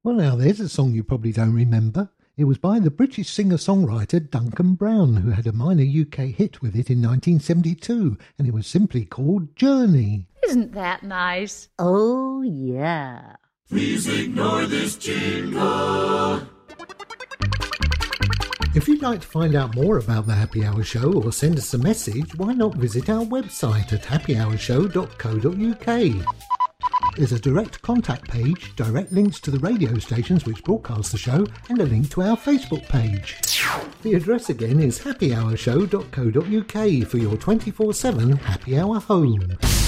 Well, now there's a song you probably don't remember. It was by the British singer-songwriter Duncan Brown, who had a minor UK hit with it in 1972, and it was simply called Journey. Isn't that nice? Oh, yeah. Please ignore this jingle. If you'd like to find out more about the Happy Hour Show or send us a message, why not visit our website at happyhourshow.co.uk. There's a direct contact page, direct links to the radio stations which broadcast the show, and a link to our Facebook page. The address again is happyhourshow.co.uk for your 24/7 happy hour home.